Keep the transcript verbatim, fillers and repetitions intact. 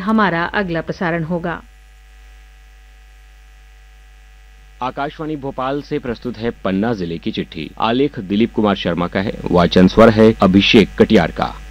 हमारा अगला प्रसारण होगा। आकाशवाणी भोपाल से प्रस्तुत है पन्ना जिले की चिट्ठी। आलेख दिलीप कुमार शर्मा का है, वाचन स्वर है अभिषेक कटियार का।